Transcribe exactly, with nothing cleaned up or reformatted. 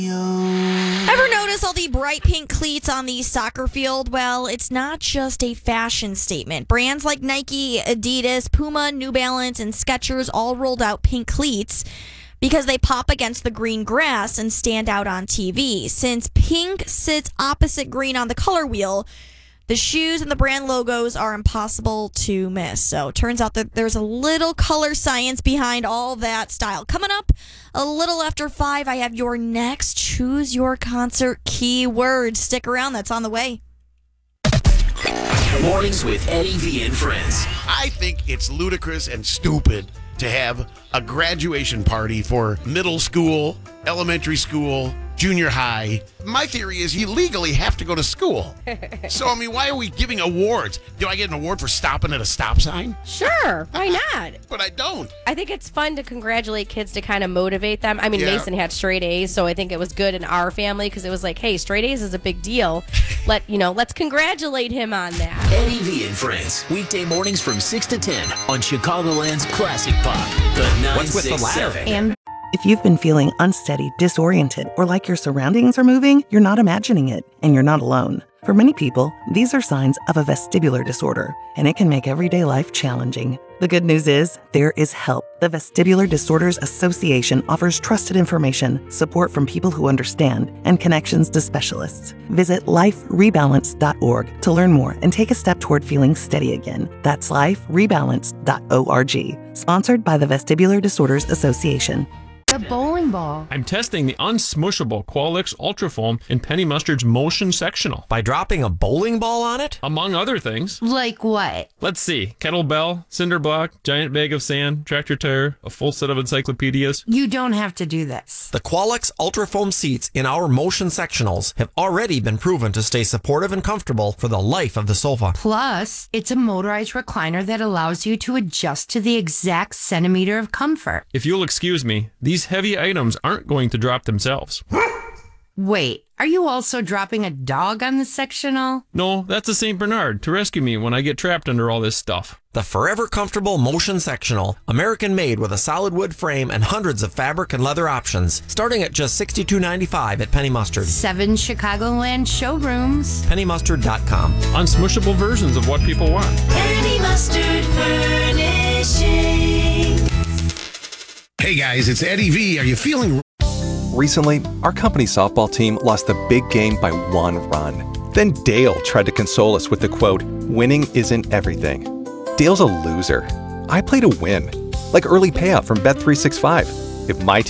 Ever notice all the bright pink cleats on the soccer field? Well, it's not just a fashion statement. Brands like Nike, Adidas, Puma, New Balance, and Skechers all rolled out pink cleats because they pop against the green grass and stand out on T V. Since pink sits opposite green on the color wheel, the shoes and the brand logos are impossible to miss. So it turns out that there's a little color science behind all that style. Coming up a little after five, I have your next Choose Your Concert keyword. Stick around, that's on the way. Mornings with Eddie V and friends. I think it's ludicrous and stupid to have a graduation party for middle school, elementary school, junior high. My theory is you legally have to go to school. So, I mean, why are we giving awards? Do I get an award for stopping at a stop sign? Sure, why not? But I don't. I think it's fun to congratulate kids to kind of motivate them. I mean, Yeah. Mason had straight A's, so I think it was good in our family because it was like, hey, straight A's is a big deal. Let you know, let's congratulate him on that. Eddie V and friends. Weekday mornings from six to ten on Chicagoland's Classic Pop. The nine What's with the six ladder? seven. And if you've been feeling unsteady, disoriented, or like your surroundings are moving, you're not imagining it, and you're not alone. For many people, these are signs of a vestibular disorder, and it can make everyday life challenging. The good news is, there is help. The Vestibular Disorders Association offers trusted information, support from people who understand, and connections to specialists. Visit life rebalance dot org to learn more and take a step toward feeling steady again. That's life rebalance dot org. Sponsored by the Vestibular Disorders Association. The bowling ball. I'm testing the unsmushable Qualix Ultra Foam in Penny Mustard's Motion Sectional, By dropping a bowling ball on it? among other things. Like what? Let's see. Kettlebell, cinder block, giant bag of sand, tractor tire, a full set of encyclopedias. You don't have to do this. The Qualix Ultra Foam seats in our Motion Sectionals have already been proven to stay supportive and comfortable for the life of the sofa. Plus, it's a motorized recliner that allows you to adjust to the exact centimeter of comfort. If you'll excuse me, these heavy items aren't going to drop themselves. Wait, are you also dropping a dog on the sectional? No, that's a Saint Bernard to rescue me when I get trapped under all this stuff. The forever comfortable Motion Sectional, American made with a solid wood frame and hundreds of fabric and leather options, starting at just sixty-two ninety-five at Penny Mustard. Seven Chicagoland showrooms. penny mustard dot com. Unsmushable versions of what people want. Penny Mustard Furnishing. Hey guys, it's Eddie V. Are you feeling... Recently, our company softball team lost the big game by one run. Then Dale tried to console us with the quote, "Winning isn't everything." Dale's a loser. I play to win, like early payout from Bet three sixty-five. If my